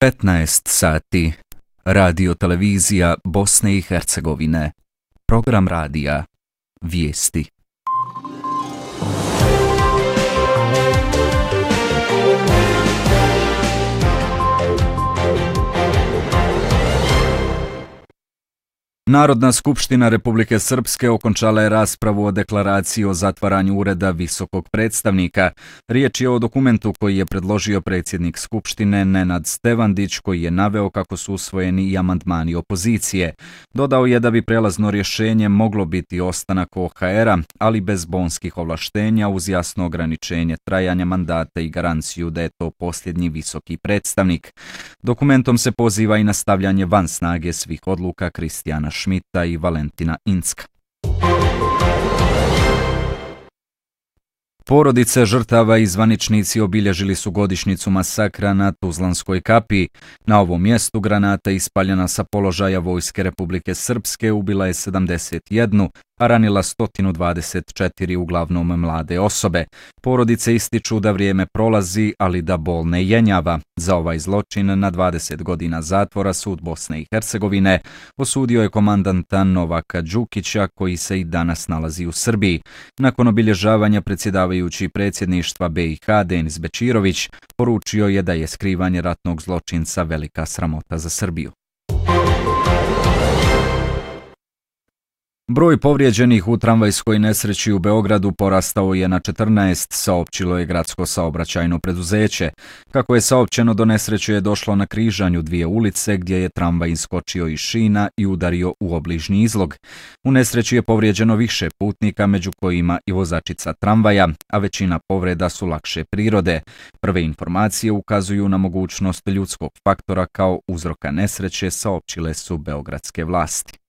15 sati. Radio televizija Bosne i Hercegovine. Program radija Vijesti. Narodna skupština Republike Srpske okončala je raspravu o deklaraciji o zatvaranju ureda visokog predstavnika. Riječ je o dokumentu koji je predložio predsjednik skupštine Nenad Stevandić, koji je naveo kako su usvojeni i amandmani opozicije. Dodao je da bi prelazno rješenje moglo biti ostanak OHR-a, ali bez bonskih ovlaštenja uz jasno ograničenje trajanja mandata i garanciju da je to posljednji visoki predstavnik. Dokumentom se poziva i na stavljanje van snage svih odluka Kristijana Šmita i Valentina Incka. Porodice žrtava i zvaničnici obilježili su godišnjicu masakra na Tuzlanskoj kapiji. Na ovom mjestu granata ispaljena sa položaja Vojske Republike Srpske ubila je 71, a ranila 124, uglavnom mlade osobe. Porodice ističu da vrijeme prolazi, ali da bol ne jenjava. Za ovaj zločin na 20 godina zatvora sud Bosne i Hercegovine osudio je komandanta Novaka Đukića, koji se i danas nalazi u Srbiji. Nakon obilježavanja predsjedavajući predsjedništva BiH Denis Bečirović poručio je da je skrivanje ratnog zločinca velika sramota za Srbiju. Broj povrijeđenih u tramvajskoj nesreći u Beogradu porastao je na 14, saopćilo je gradsko saobraćajno preduzeće. Kako je saopćeno, do nesreće je došlo na križanju dvije ulice gdje je tramvaj iskočio iz šina i udario u obližnji izlog. U nesreći je povrijeđeno više putnika, među kojima i vozačica tramvaja, a većina povreda su lakše prirode. Prve informacije ukazuju na mogućnost ljudskog faktora kao uzroka nesreće, saopćile su beogradske vlasti.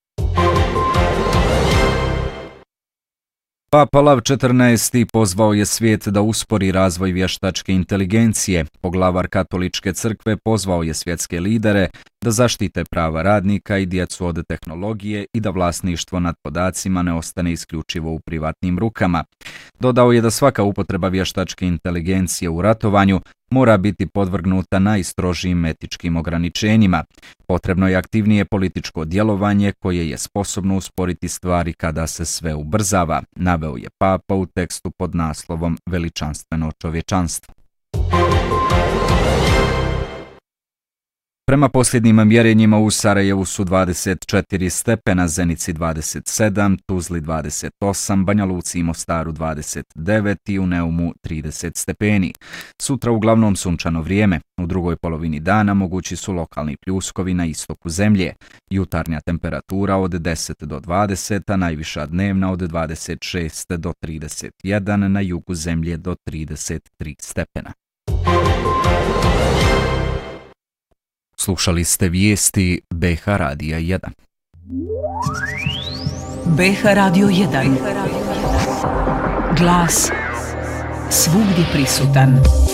Papa Lav XIV. Pozvao je svijet da uspori razvoj vještačke inteligencije. Poglavar Katoličke crkve pozvao je svjetske lidere da zaštite prava radnika i djecu od tehnologije i da vlasništvo nad podacima ne ostane isključivo u privatnim rukama. Dodao je da svaka upotreba vještačke inteligencije u ratovanju mora biti podvrgnuta najstrožijim etičkim ograničenjima. Potrebno je aktivnije političko djelovanje koje je sposobno usporiti stvari kada se sve ubrzava, naveo je Papa u tekstu pod naslovom Veličanstveno čovječanstvo. Prema posljednjim mjerenjima u Sarajevu su 24 stepena, Zenici 27, Tuzli 28, Banja Luci i Mostaru 29 i u Neumu 30 stepeni. Sutra uglavnom sunčano vrijeme. U drugoj polovini dana mogući su lokalni pljuskovi na istoku zemlje. Jutarnja temperatura od 10 do 20, a najviša dnevna od 26 do 31, na jugu zemlje do 33 stepena. Slušali ste vijesti BiH Radija 1. BiH Radio 1. Glas svugdje prisutan.